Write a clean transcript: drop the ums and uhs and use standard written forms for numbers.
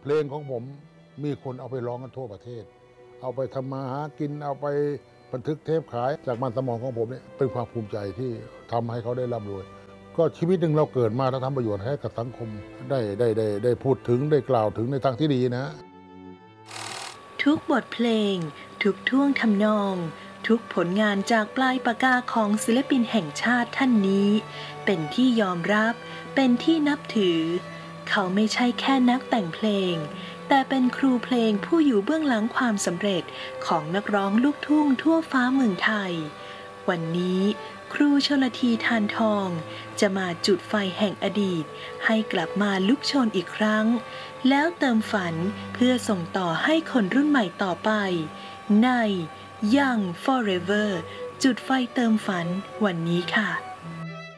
เพลงของผมมีคนเอาไปร้องกันทั่วประเทศเอาไปทำมาหากินเอาไปบันทึกเทปขายจากมันสมองของผมเนี่ยเป็นความภูมิใจที่ทำให้เขาได้ร่ำรวยก็ชีวิตหนึ่งเราเกิดมาแล้วทำประโยชน์ให้กับสังคมได้พูดถึงได้กล่าวถึงในทางที่ดีนะทุกบทเพลงทุกท่วงทำนองทุกผลงานจากปลายปากกาของศิลปินแห่งชาติท่านนี้เป็นที่ยอมรับเป็นที่นับถือเขาไม่ใช่แค่นักแต่งเพลงแต่เป็นครูเพลงผู้อยู่เบื้องหลังความสำเร็จของนักร้องลูกทุ่งทั่วฟ้าเมืองไทยวันนี้ครูชลธีทานทองจะมาจุดไฟแห่งอดีตให้กลับมาลุกโชนอีกครั้งแล้วเติมฝันเพื่อส่งต่อให้คนรุ่นใหม่ต่อไปใน Young Forever จุดไฟเติมฝันวันนี้ค่ะ